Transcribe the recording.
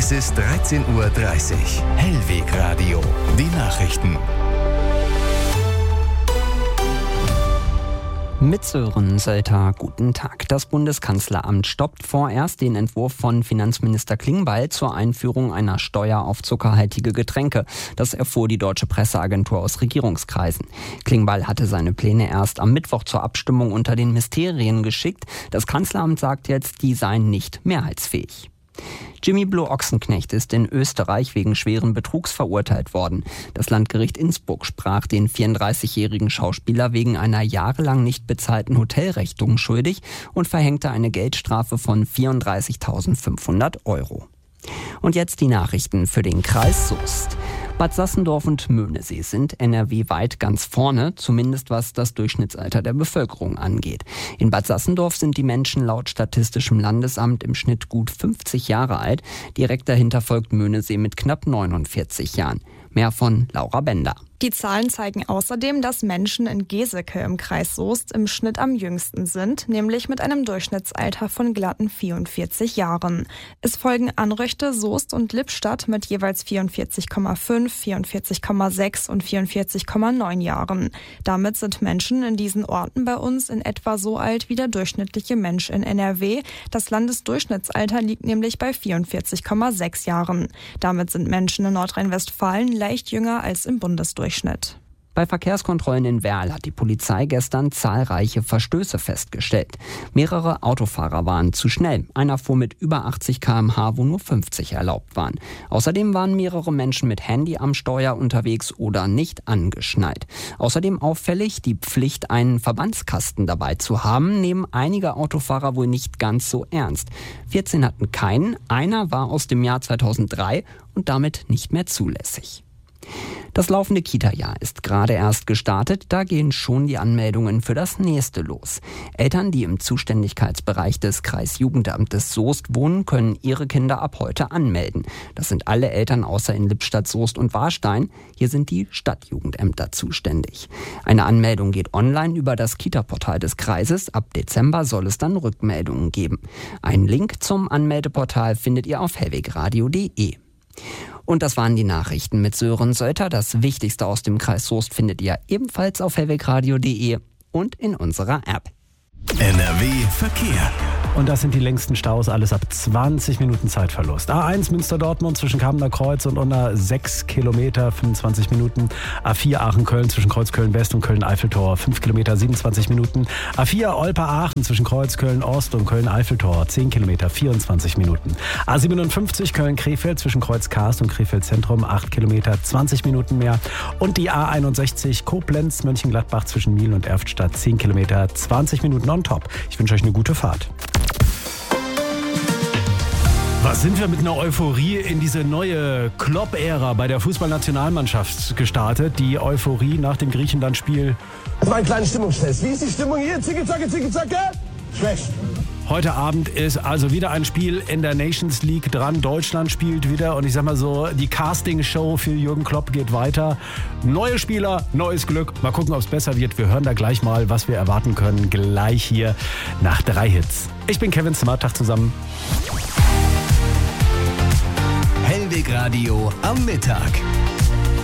Es ist 13:30 Uhr. Hellweg Radio. Die Nachrichten. Mit Sören Sölter, guten Tag. Das Bundeskanzleramt stoppt vorerst den Entwurf von Finanzminister Klingbeil zur Einführung einer Steuer auf zuckerhaltige Getränke. Das erfuhr die deutsche Presseagentur aus Regierungskreisen. Klingbeil hatte seine Pläne erst am Mittwoch zur Abstimmung unter den Ministerien geschickt. Das Kanzleramt sagt jetzt, die seien nicht mehrheitsfähig. Jimmy Blue Ochsenknecht ist in Österreich wegen schweren Betrugs verurteilt worden. Das Landgericht Innsbruck sprach den 34-jährigen Schauspieler wegen einer jahrelang nicht bezahlten Hotelrechnung schuldig und verhängte eine Geldstrafe von 34.500 €. Und jetzt die Nachrichten für den Kreis Soest. Bad Sassendorf und Möhnesee sind NRW-weit ganz vorne, zumindest was das Durchschnittsalter der Bevölkerung angeht. In Bad Sassendorf sind die Menschen laut Statistischem Landesamt im Schnitt gut 50 Jahre alt. Direkt dahinter folgt Möhnesee mit knapp 49 Jahren. Mehr von Laura Bender. Die Zahlen zeigen außerdem, dass Menschen in Geseke im Kreis Soest im Schnitt am jüngsten sind, nämlich mit einem Durchschnittsalter von glatten 44 Jahren. Es folgen Anröchte, Soest und Lippstadt mit jeweils 44,5, 44,6 und 44,9 Jahren. Damit sind Menschen in diesen Orten bei uns in etwa so alt wie der durchschnittliche Mensch in NRW. Das Landesdurchschnittsalter liegt nämlich bei 44,6 Jahren. Damit sind Menschen in Nordrhein-Westfalen leicht jünger als im Bundesdurchschnitt. Bei Verkehrskontrollen in Werl hat die Polizei gestern zahlreiche Verstöße festgestellt. Mehrere Autofahrer waren zu schnell. Einer fuhr mit über 80 km/h, wo nur 50 erlaubt waren. Außerdem waren mehrere Menschen mit Handy am Steuer unterwegs oder nicht angeschnallt. Außerdem auffällig, die Pflicht, einen Verbandskasten dabei zu haben, nehmen einige Autofahrer wohl nicht ganz so ernst. 14 hatten keinen, einer war aus dem Jahr 2003 und damit nicht mehr zulässig. Das laufende Kita-Jahr ist gerade erst gestartet, da gehen schon die Anmeldungen für das nächste los. Eltern, die im Zuständigkeitsbereich des Kreisjugendamtes Soest wohnen, können ihre Kinder ab heute anmelden. Das sind alle Eltern außer in Lippstadt, Soest und Warstein. Hier sind die Stadtjugendämter zuständig. Eine Anmeldung geht online über das Kita-Portal des Kreises. Ab Dezember soll es dann Rückmeldungen geben. Einen Link zum Anmeldeportal findet ihr auf hellwegradio.de. Und das waren die Nachrichten mit Sören Sölter. Das Wichtigste aus dem Kreis Soest findet ihr ebenfalls auf hellwegradio.de und in unserer App. NRW Verkehr. Und das sind die längsten Staus, alles ab 20 Minuten Zeitverlust. A1 Münster-Dortmund zwischen Kamener Kreuz und Unna 6 Kilometer, 25 Minuten. A4 Aachen-Köln zwischen Kreuzköln-West und Köln-Eiffeltor, 5 Kilometer, 27 Minuten. A4 Olpe-Aachen zwischen Kreuz-Köln-Ost und Köln-Eiffeltor, 10 Kilometer, 24 Minuten. A57 Köln-Krefeld zwischen Kreuz-Karst und Krefeld-Zentrum, 8 Kilometer, 20 Minuten mehr. Und die A61 Koblenz-Mönchengladbach zwischen Miel und Erftstadt, 10 Kilometer, 20 Minuten on top. Ich wünsche euch eine gute Fahrt. Was sind wir mit einer Euphorie in diese neue Klopp-Ära bei der Fußballnationalmannschaft gestartet? Die Euphorie nach dem Griechenland-Spiel. Das war ein kleiner Stimmungstest. Wie ist die Stimmung hier? Zicke-Zacke, Zicke-Zacke? Schlecht. Heute Abend ist also wieder ein Spiel in der Nations League dran. Deutschland spielt wieder und ich sag mal so, die Casting-Show für Jürgen Klopp geht weiter. Neue Spieler, neues Glück. Mal gucken, ob es besser wird. Wir hören da gleich mal, was wir erwarten können. Gleich hier nach 3 Hits. Ich bin Kevin Zimmer, Tag zusammen. Hellweg Radio am Mittag.